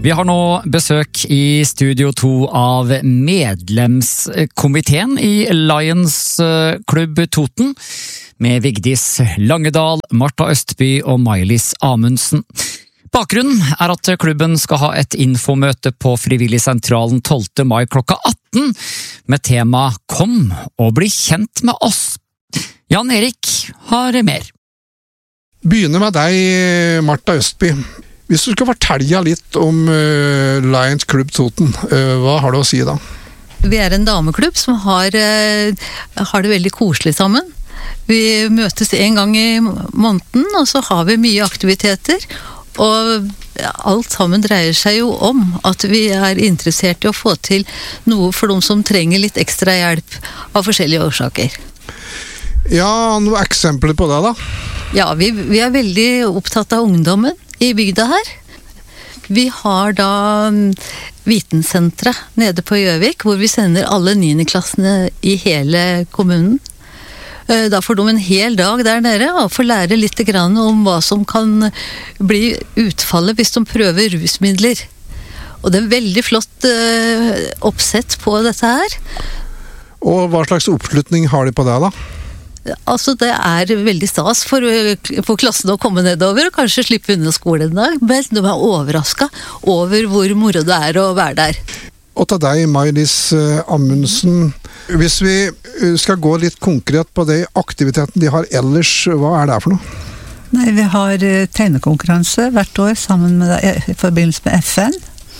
Vi har nå besøk i Studio 2 av medlemskomiteen i Lions Klubb Toten, med Vigdis Langedal, Martha Østby og Maj-Lis Amundsen. Bakgrunnen er at klubben skal ha et infomøte på Frivilligsentralen 12. mai klokka 18, med tema «Kom og bli kjent med oss». Jan Erik har mer. Begynner med deg, Martha Østby. Hvis du skal fortelle litt om Lions Klubb Toten, hva har du å si da? Vi er en dameklubb som har det veldig koselig sammen. Vi møtes en gang i måneden, og så har vi mye aktiviteter. Og alt sammen dreier seg jo om at vi er interessert i å få til noe for de som trenger litt ekstra hjelp av forskjellige årsaker. Ja, noen eksempler på det da? Ja, vi er veldig opptatt av ungdommen i bygda her. Vi har da vitensentret nede på Gjøvik, hvor vi sender alle 9. klassene i hele kommunen. Da får de en hel dag der nede og får lære litt grann om hva som kan bli utfallet hvis de prøver rusmidler. Og det er veldig flott oppsett på dette her. Og hva slags oppslutning har de på det da? Altså det er veldig stas for klassen å komme nedover og kanskje slippe unna skolen en dag, men de er overrasket over hvor moro det er å være der. Og til deg, Maj-Lis Amundsen, hvis vi skal gå litt konkret på de aktiviteten de har ellers, hva er det for noe? Nei, vi har tegnekonkurranse hvert år sammen med i forbindelse med FN.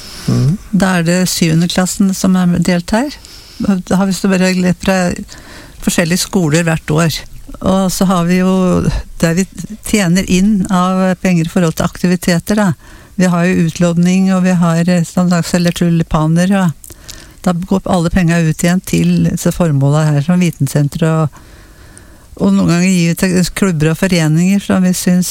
Da er det 7. klassen som er deltar. Da har vi så bare litt fra forskjellige skoler hvert år. Og så har vi jo der vi tjener inn av penger i forhold til aktiviteter da. Vi har jo utlåning, og vi har standardseller tulipaner, og da går alle penger ut igjen til disse formålene her, som vitensenter, og noen ganger gir vi til klubber og foreninger som vi synes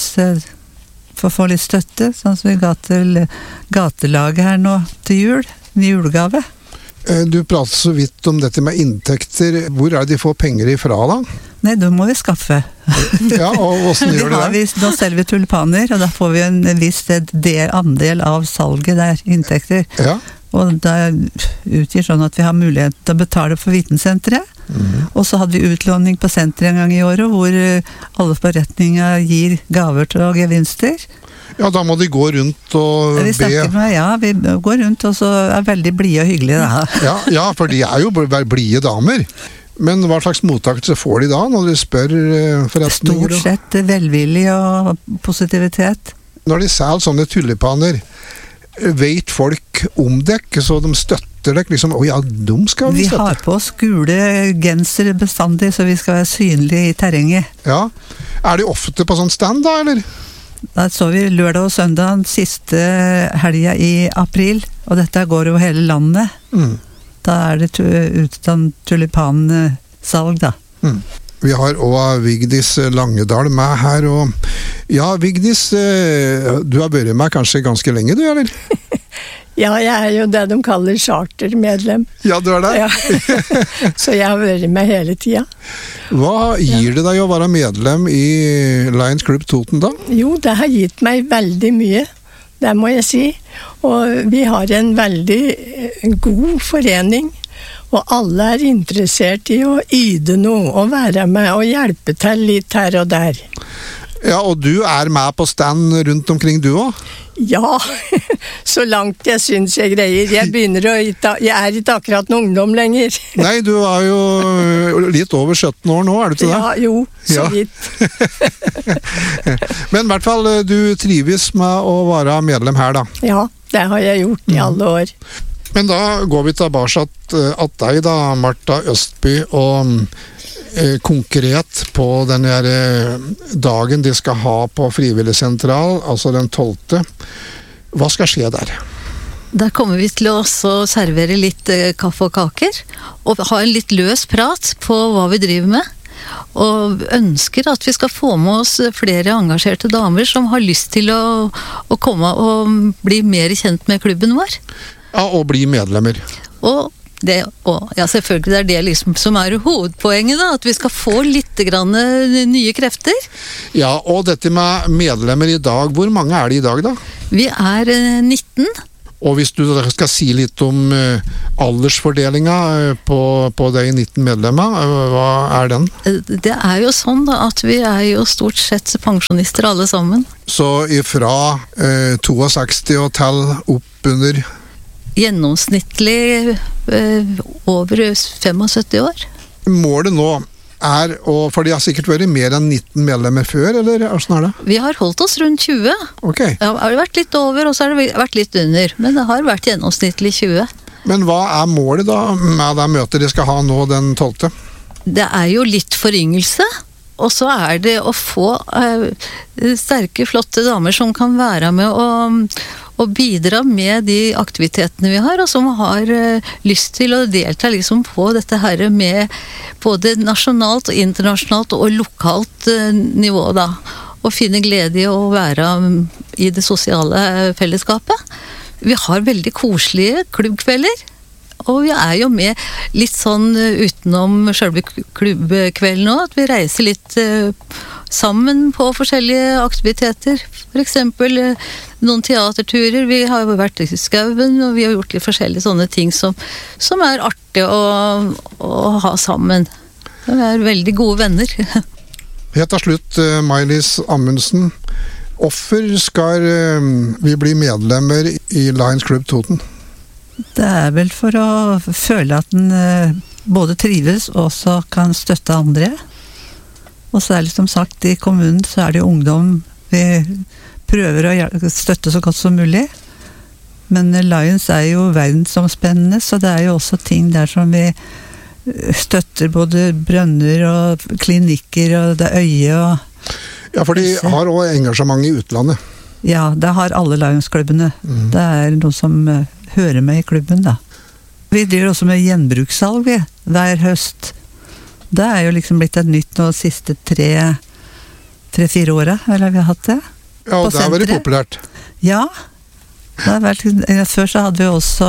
får få litt støtte, sånn som vi ga til gatelaget her nå til jul, en julegave. Du prater så vidt om dette med inntekter. Hvor er det de får penger ifra da? Nei, da må vi skaffe. Ja, og hvordan gjør det? Nå selger vi tulipaner, og da får vi en viss andel av salget der, inntekter. Ja. Og det utgir sånn at vi har mulighet til å betale for vitensenteret. Og så hadde vi utlåning på senteret en gang i året, hvor alle forretninger gir gaver til gevinster. Ja, da må de gå rundt og be. Vi går rundt, og så er veldig blide og hyggelige da. Ja, for de er jo blide damer. Men hva slags mottakelse får de da, når de spør forretninger? Stort sett velvillig og positivitet. Når de selger sånne tulipaner, vet folk om dekk, så de støtter dekk, liksom, ja, de skal vi støtte. Vi har på oss gule genser bestandig, så vi skal være synlige i terrenget. Ja. Er de ofte på sånn stand da, eller? Da så vi lørdag og søndag siste helga i april, og dette går jo hele landet. Da er det utstand tulipansalg da. Vi har også Vigdis Langedal med her, og ja, Vigdis, du har vært med kanskje ganske lenge, du, eller? Ja, jeg er jo det de kaller chartermedlem. Ja, du er det? Ja. Så jeg har vært med hele tiden. Hva gir det deg å være medlem i Lions Klubb Toten da? Jo, det har gitt meg veldig mye, det må jeg si. Og vi har en veldig god forening, og alle er interessert i å yde noe, og være med og hjelpe til litt her og der. Ja, og du er med på stand rundt omkring du også? Ja, så langt jeg synes jeg greier. Jeg er ikke akkurat noen ungdom lenger. Nei, du er jo litt over 17 år nå, er du ikke det? Ja, jo, så vidt. Men i hvert fall, du trives med å være medlem her da? Ja, det har jeg gjort i alle år. Men da går vi tilbake at deg da, Martha Østby, og konkret på denne dagen de skal ha på Frivilligsentral, altså den 12. Hva skal skje der? Der kommer vi til å også servere litt kaffe og kaker, og ha en litt løs prat på hva vi driver med. Og ønsker at vi skal få med oss flere engasjerte damer som har lyst til å komme og bli mer kjent med klubben vår. Ja, og bli medlemmer. Og selvfølgelig det er det liksom som er hovedpoenget da, at vi skal få litt grann nye krefter. Ja, og dette med medlemmer i dag, hvor mange er det i dag da? Vi er 19. Og hvis du skal si litt om aldersfordelinga på de 19 medlemmer, hva er den? Det er jo sånn da, at vi er jo stort sett pensjonister alle sammen. Så ifra 62 og til opp under? Gjennomsnittlig over 75 år. Målet nå er, for de har sikkert vært mer enn 19 medlemmer før, eller hvordan er det? Vi har holdt oss rundt 20. Ok. Det har vært litt over, og så har det vært litt under. Men det har vært gjennomsnittlig 20. Men hva er målet da med det møtet de skal ha nå den 12.? Det er jo litt foryngelse. Og så er det å få sterke, flotte damer som kan være med og bidra med de aktivitetene vi har, og som har lyst til å delta liksom på dette her med både nasjonalt og internasjonalt og lokalt nivå da. Og finne glede i å være i det sosiale fellesskapet. Vi har veldig koselige klubbkvelder. Og vi er jo med litt sånn utenom selve klubbkvelden nå, at vi reiser litt sammen på forskjellige aktiviteter. For eksempel noen teaterturer, vi har jo vært i skauen, og vi har gjort litt forskjellige sånne ting som er artig å ha sammen. Vi er veldig gode venner. Helt til slutt, May-Lis Amundsen. Hvorfor skal vi bli medlemmer i Lions Club Toten? Det er vel for å føle at den både trives og også kan støtte andre. Og så er det som sagt, i kommunen så er det ungdom vi prøver å støtte så godt som mulig. Men Lions er jo verdensomspennende, så det er jo også ting der som vi støtter, både brønner og klinikker og det øye og... Ja, for de har også engasjement i utlandet. Ja, det har alle Lions-klubbene. Det er noe som hører med i klubben da. Vi driver også med gjenbrukssalg hver høst. Det er jo liksom blitt et nytt nå siste 3-4 året, eller vi har hatt det. Ja, og det har vært populært. Ja, det har vært, før så hadde vi også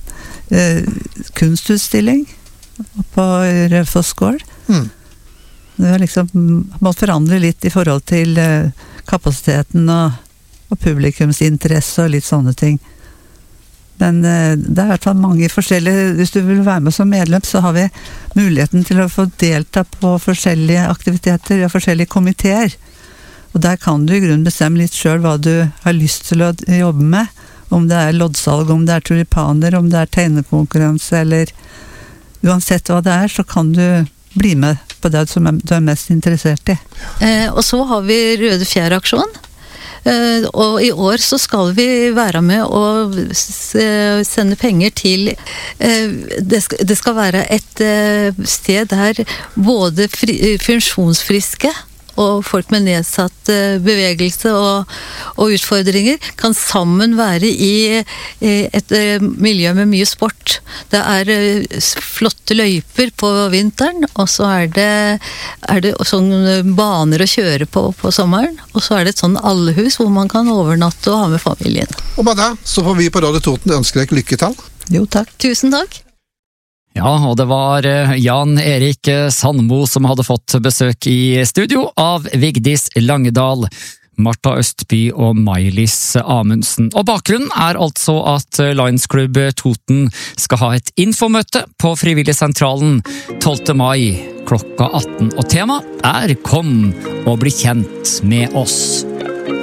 kunstutstilling på Raufoss gård. Det har liksom måttet forandre litt i forhold til kapasiteten og publikumsinteresse og litt sånne ting. Men det er i hvert fall mange forskjellige, hvis du vil være med som medlem, så har vi muligheten til å få delta på forskjellige aktiviteter og forskjellige komiteer. Og der kan du i grunnen bestemme litt selv hva du har lyst til å jobbe med. Om det er loddsalg, om det er tulipaner, om det er tegnekonkurranse, eller uansett hva det er, så kan du bli med på det som du er mest interessert i. Og så har vi Røde Fjær-aksjon. Og i år så skal vi være med og sende penger til det skal være et sted der både funksjonsfriske og folk med nedsatt bevegelse og utfordringer kan sammen være i et miljø med mye sport. Det er flotte løyper på vinteren, og så er det sånne baner å kjøre på sommeren, og så er det et sånn allehus hvor man kan overnatte og ha med familien. Og med det så får vi på Radio Toten ønske deg lykke til. Jo, takk. Tusen takk. Ja, og det var Jan Erik Sandmo som hadde fått besøk i studio av Vigdis Langedal, Martha Østby og May-Lis Amundsen. Og bakgrunnen er altså at Lions Club Toten skal ha et infomøte på Frivilligsentralen 12. mai klokka 18. Og tema er «Kom og bli kjent med oss».